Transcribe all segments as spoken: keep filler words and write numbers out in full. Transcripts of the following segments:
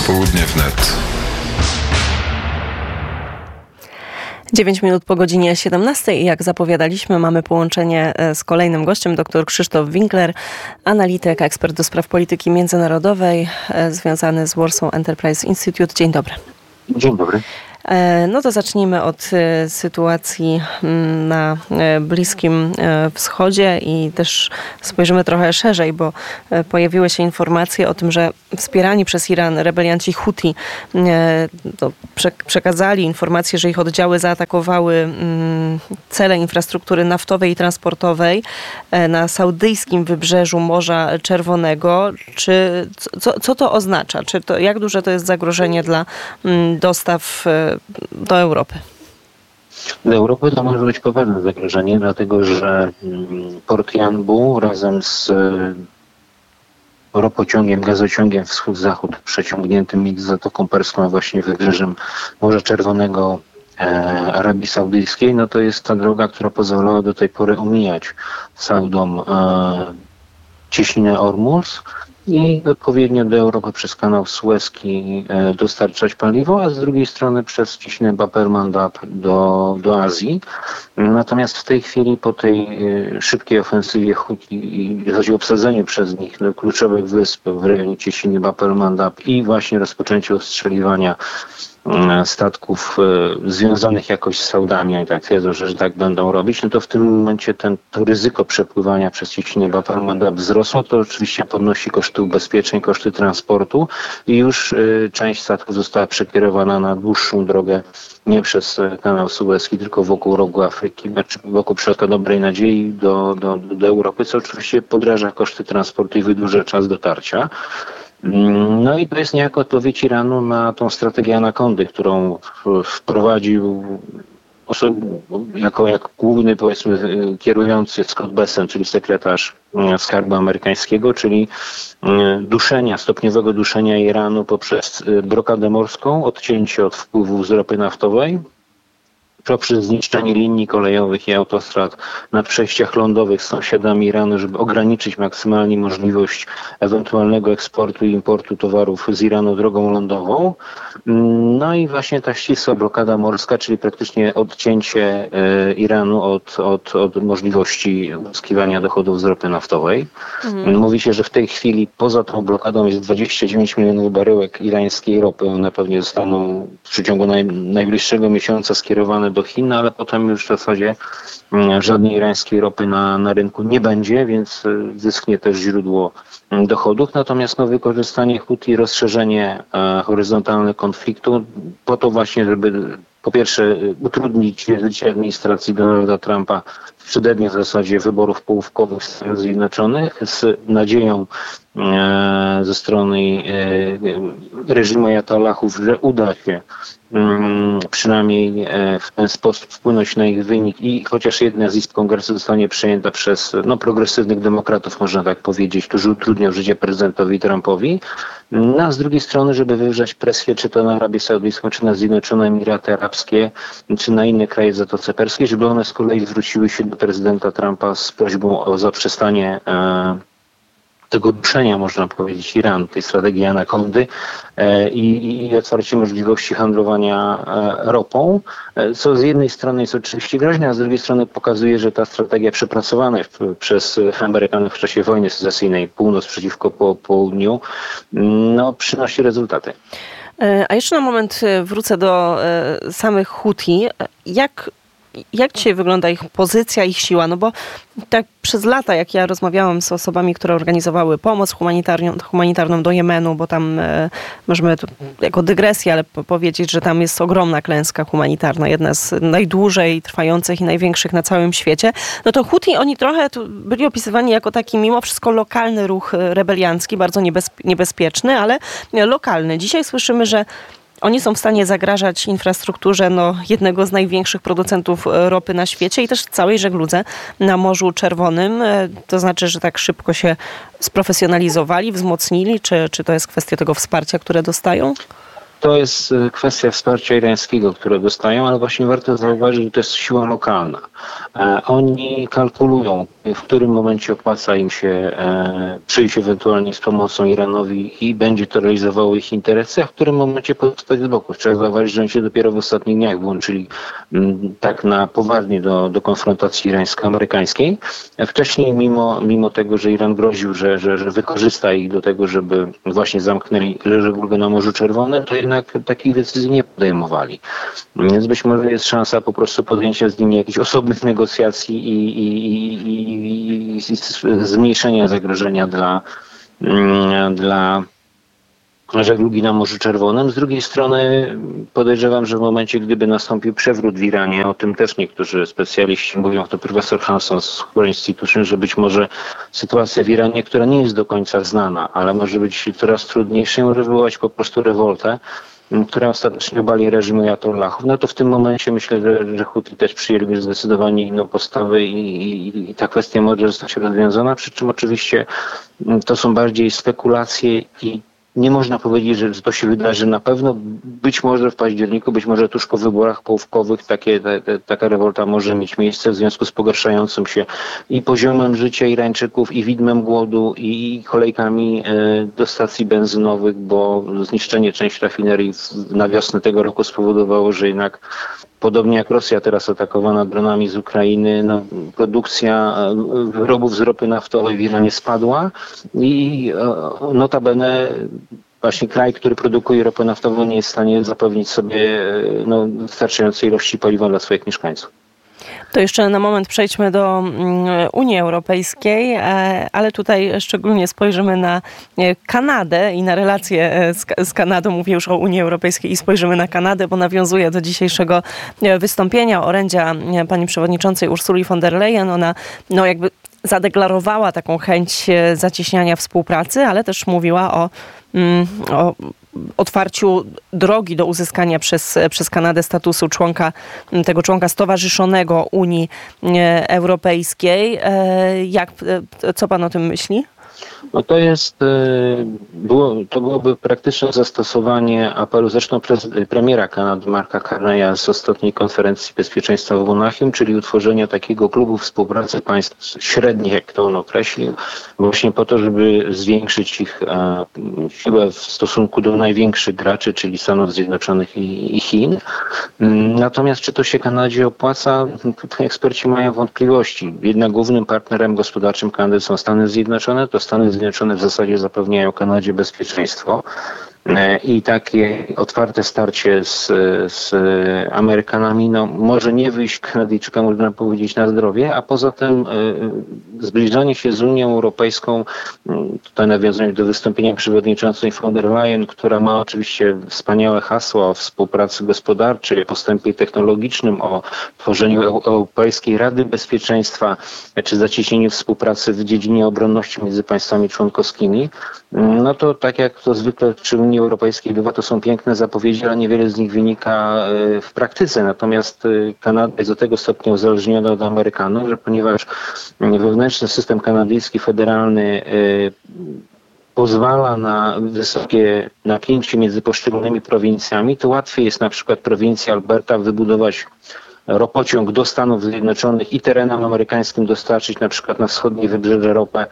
Popołudnie wnet. dziewięć minut po godzinie siedemnastej i jak zapowiadaliśmy, mamy połączenie z kolejnym gościem, dr Krzysztof Winkler, analityk, ekspert do spraw polityki międzynarodowej, związany z Warsaw Enterprise Institute. Dzień dobry. Dzień dobry. No to zacznijmy od sytuacji na Bliskim Wschodzie i też spojrzymy trochę szerzej, bo pojawiły się informacje o tym, że wspierani przez Iran rebelianci Huti to przekazali informację, że ich oddziały zaatakowały cele infrastruktury naftowej i transportowej na saudyjskim wybrzeżu Morza Czerwonego. Czy, co, co to oznacza? Czy to, jak duże to jest zagrożenie dla dostaw do Europy? Do Europy to może być poważne zagrożenie, dlatego że port Yanbu razem z ropociągiem, gazociągiem wschód-zachód przeciągniętym między Zatoką Perską a właśnie wybrzeżem Morza Czerwonego Arabii Saudyjskiej, no to jest ta droga, która pozwalała do tej pory omijać Saudom cieśninę Ormus i odpowiednio do Europy przez kanał Suezki dostarczać paliwo, a z drugiej strony przez cieśninę Bab el-Mandab do, do Azji. Natomiast w tej chwili po tej szybkiej ofensywie Huti i chodzi o obsadzenie przez nich kluczowych wysp w rejonie cieśniny Bab el-Mandab i właśnie rozpoczęcie ostrzeliwania statków związanych jakoś z Saudami, i tak twierdzą, że, że tak będą robić, no to w tym momencie ten, to ryzyko przepływania przez cieśninę Bab el-Mandab wzrosło, to oczywiście podnosi koszty ubezpieczeń, koszty transportu i już y, część statków została przekierowana na dłuższą drogę, nie przez kanał Suezki, tylko wokół rogu Afryki, znaczy wokół Przylądka Dobrej Nadziei do, do, do Europy, co oczywiście podraża koszty transportu i wydłuża czas dotarcia. No i to jest niejako odpowiedź Iranu na tą strategię Anakondy, którą wprowadził jako jak główny, powiedzmy, kierujący Scott Bessent, czyli sekretarz Skarbu Amerykańskiego, czyli duszenia, stopniowego duszenia Iranu poprzez blokadę morską, odcięcie od wpływów z ropy naftowej, poprzez zniszczenie linii kolejowych i autostrad na przejściach lądowych z sąsiadami Iranu, żeby ograniczyć maksymalnie możliwość ewentualnego eksportu i importu towarów z Iranu drogą lądową. No i właśnie ta ścisła blokada morska, czyli praktycznie odcięcie Iranu od, od, od możliwości uzyskiwania dochodów z ropy naftowej. Mhm. Mówi się, że w tej chwili poza tą blokadą jest dwadzieścia dziewięć milionów baryłek irańskiej ropy. One pewnie zostaną w przeciągu naj, najbliższego miesiąca skierowane do Chin, ale potem już w zasadzie żadnej irańskiej ropy na, na rynku nie będzie, więc zysknie też źródło dochodów. Natomiast no, wykorzystanie Huti, rozszerzenie e, horyzontalne konfliktu po to właśnie, żeby po pierwsze utrudnić życie administracji Donalda Trumpa w przededniu w zasadzie wyborów połówkowych w Stanach Zjednoczonych z nadzieją e, ze strony e, reżimu ajatollahów, że uda się um, przynajmniej e, w ten sposób wpłynąć na ich wynik i chociaż jedna z izb kongresu zostanie przejęta przez no, progresywnych demokratów, można tak powiedzieć, którzy utrudnią życie prezydentowi Trumpowi. No, a z drugiej strony, żeby wywrzeć presję czy to na Arabię Saudyjską, czy na Zjednoczone Emiraty Arabskie, czy na inne kraje w Zatoce Perskiej, żeby one z kolei zwróciły się do prezydenta Trumpa z prośbą o zaprzestanie e, tego duszenia, można powiedzieć, Iranu, tej strategii Anakondy e, i, i otwarcie możliwości handlowania e, ropą, e, co z jednej strony jest oczywiście groźne, a z drugiej strony pokazuje, że ta strategia przepracowana w, przez Amerykanów w czasie wojny secesyjnej, północ przeciwko po, południu, no, przynosi rezultaty. A jeszcze na moment wrócę do samych Huti. Jak Jak dzisiaj wygląda ich pozycja, ich siła? No bo tak przez lata, jak ja rozmawiałam z osobami, które organizowały pomoc humanitarną, humanitarną do Jemenu, bo tam e, możemy tu jako dygresję, ale powiedzieć, że tam jest ogromna klęska humanitarna, jedna z najdłużej trwających i największych na całym świecie, no to Huti, oni trochę tu byli opisywani jako taki mimo wszystko lokalny ruch rebeliancki, bardzo niebezpie- niebezpieczny, ale lokalny. Dzisiaj słyszymy, że oni są w stanie zagrażać infrastrukturze no, jednego z największych producentów ropy na świecie i też całej żegludze na Morzu Czerwonym. To znaczy, że tak szybko się sprofesjonalizowali, wzmocnili, czy, czy to jest kwestia tego wsparcia, które dostają? To jest kwestia wsparcia irańskiego, które dostają, ale właśnie warto zauważyć, że to jest siła lokalna. Oni kalkulują w którym momencie opłaca im się e, przyjść ewentualnie z pomocą Iranowi i będzie to realizowało ich interesy, a w którym momencie pozostać z boku. Trzeba zauważyć, że oni się dopiero w ostatnich dniach włączyli m, tak na poważnie do, do konfrontacji irańsko-amerykańskiej. Wcześniej, mimo, mimo tego, że Iran groził, że, że, że wykorzysta ich do tego, żeby właśnie zamknęli żeglugę na Morzu Czerwonym, to jednak takich decyzji nie podejmowali. Więc być może jest szansa po prostu podjęcia z nimi jakichś osobnych negocjacji i, i, i, i zmniejszenia zagrożenia dla, dla żeglugi na Morzu Czerwonym. Z drugiej strony podejrzewam, że w momencie, gdyby nastąpił przewrót w Iranie, o tym też niektórzy specjaliści mówią, to profesor Hanson z Hoover Institution, że być może sytuacja w Iranie, która nie jest do końca znana, ale może być coraz trudniejsza, może wywołać po prostu rewoltę, która ostatecznie obali reżim ajatollahów, no to w tym momencie myślę, że, że Huty też przyjęliby zdecydowanie inną postawę i, i, i ta kwestia może zostać rozwiązana, przy czym oczywiście to są bardziej spekulacje i nie można powiedzieć, że to się wydarzy na pewno. Być może w październiku, być może tuż po wyborach połówkowych takie, te, te, taka rewolta może mieć miejsce w związku z pogarszającym się i poziomem życia Irańczyków, i widmem głodu, i kolejkami do stacji benzynowych, bo zniszczenie części rafinerii na wiosnę tego roku spowodowało, że jednak podobnie jak Rosja teraz atakowana dronami z Ukrainy, no, produkcja wyrobów z ropy naftowej w Iranie spadła i notabene właśnie kraj, który produkuje ropę naftową, nie jest w stanie zapewnić sobie no, wystarczającej ilości paliwa dla swoich mieszkańców. To jeszcze na moment przejdźmy do Unii Europejskiej, ale tutaj szczególnie spojrzymy na Kanadę i na relacje z, z Kanadą. Mówię już o Unii Europejskiej i spojrzymy na Kanadę, bo nawiązuje do dzisiejszego wystąpienia, orędzia pani przewodniczącej Ursuli von der Leyen. Ona no jakby zadeklarowała taką chęć zacieśniania współpracy, ale też mówiła o, o otwarciu drogi do uzyskania przez, przez Kanadę statusu członka, tego członka stowarzyszonego Unii Europejskiej. Jak, co pan o tym myśli? No to jest, było, to byłoby praktyczne zastosowanie apelu zresztą premiera Kanady Marka Carneya z ostatniej konferencji bezpieczeństwa w Monachium, czyli utworzenia takiego klubu współpracy państw średnich, jak to on określił, właśnie po to, żeby zwiększyć ich siłę w stosunku do największych graczy, czyli Stanów Zjednoczonych i, i Chin. Natomiast czy to się Kanadzie opłaca? Tutaj eksperci mają wątpliwości. Jednak głównym partnerem gospodarczym Kanady są Stany Zjednoczone, to Stany Zjednoczone w zasadzie zapewniają Kanadzie bezpieczeństwo i takie otwarte starcie z, z Amerykanami no, może nie wyjść Kanadyjczykom, można powiedzieć, na zdrowie, a poza tym zbliżanie się z Unią Europejską, tutaj nawiązując do wystąpienia przewodniczącej von der Leyen, która ma oczywiście wspaniałe hasła o współpracy gospodarczej, o postępie technologicznym, o tworzeniu Europejskiej Rady Bezpieczeństwa, czy zacieśnieniu współpracy w dziedzinie obronności między państwami członkowskimi, no to tak jak to zwykle przy Unii Europejskiej bywa, to są piękne zapowiedzi, ale niewiele z nich wynika w praktyce. Natomiast Kanada jest do tego stopnia uzależniona od Amerykanów, że ponieważ wewnętrzny system kanadyjski, federalny pozwala na wysokie napięcie między poszczególnymi prowincjami, to łatwiej jest na przykład prowincji Alberta wybudować ropociąg do Stanów Zjednoczonych i terenom amerykańskim dostarczyć na przykład na wschodnie wybrzeże ropę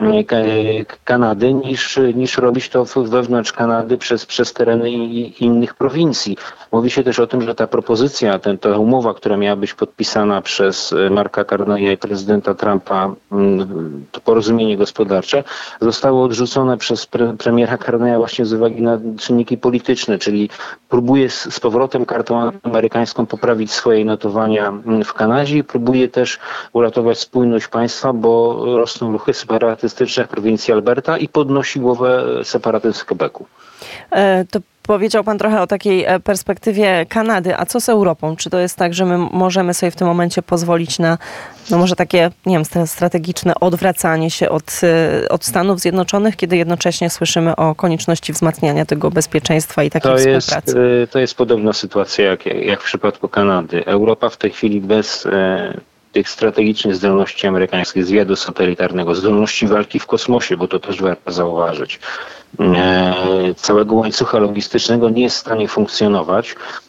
Kanady, niż, niż robić to wewnątrz Kanady przez, przez tereny innych prowincji. Mówi się też o tym, że ta propozycja, ten, ta umowa, która miała być podpisana przez Marka Carneya i prezydenta Trumpa, to porozumienie gospodarcze, zostało odrzucone przez pre, premiera Carneya właśnie z uwagi na czynniki polityczne, czyli próbuje z, z powrotem kartą amerykańską poprawić swoje notowania w Kanadzie i próbuje też uratować spójność państwa, bo rosną ruchy separatystyczne w prowincji Alberta i podnosi głowę separatyzm w Quebecu. To powiedział pan trochę o takiej perspektywie Kanady, a co z Europą? Czy to jest tak, że my możemy sobie w tym momencie pozwolić na, no może takie, nie wiem, strategiczne odwracanie się od, od Stanów Zjednoczonych, kiedy jednocześnie słyszymy o konieczności wzmacniania tego bezpieczeństwa i takiej to współpracy? Jest, to jest podobna sytuacja jak, jak w przypadku Kanady. Europa w tej chwili bez tych strategicznych zdolności amerykańskich, zwiadu satelitarnego, zdolności walki w kosmosie, bo to też warto zauważyć, całego łańcucha logistycznego nie jest w stanie funkcjonować.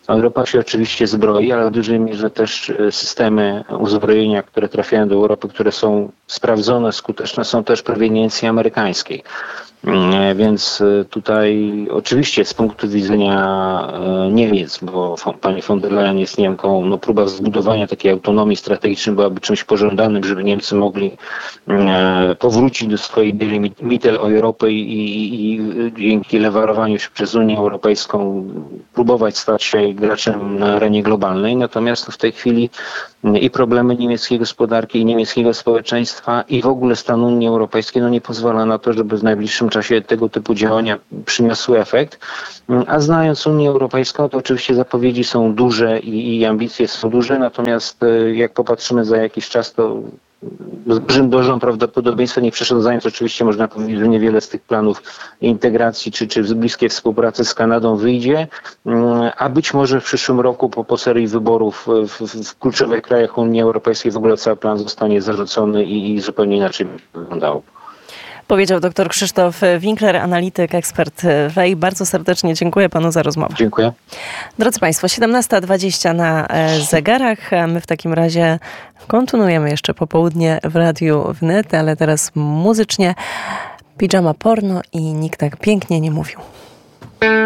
Europa się oczywiście zbroi, ale w dużej mierze też systemy uzbrojenia, które trafiają do Europy, które są sprawdzone, skuteczne, są też proweniencji amerykańskiej. Więc tutaj oczywiście z punktu widzenia Niemiec, bo pani von der Leyen jest Niemką, no próba zbudowania takiej autonomii strategicznej byłaby czymś pożądanym, żeby Niemcy mogli powrócić do swojej idei Mitteleuropy i, i, i dzięki lewarowaniu się przez Unię Europejską próbować stać się graczem na arenie globalnej. Natomiast w tej chwili i problemy niemieckiej gospodarki, i niemieckiego społeczeństwa, i w ogóle stan Unii Europejskiej no nie pozwala na to, żeby w najbliższym czasie tego typu działania przyniosły efekt. A znając Unię Europejską, to oczywiście zapowiedzi są duże i, i ambicje są duże, natomiast jak popatrzymy za jakiś czas, to z dużym dużą prawdopodobieństwem, nie przeszkadzając oczywiście, można powiedzieć, że niewiele z tych planów integracji czy, czy bliskiej współpracy z Kanadą wyjdzie, a być może w przyszłym roku po, po serii wyborów w, w kluczowych krajach Unii Europejskiej w ogóle cały plan zostanie zarzucony i, i zupełnie inaczej wyglądał. Powiedział dr Krzysztof Winkler, analityk, ekspert W E I. Bardzo serdecznie dziękuję panu za rozmowę. Dziękuję. Drodzy państwo, siedemnasta dwadzieścia na zegarach. My w takim razie kontynuujemy jeszcze popołudnie w Radiu Wnet, ale teraz muzycznie Pijama Porno i Nikt tak pięknie nie mówił.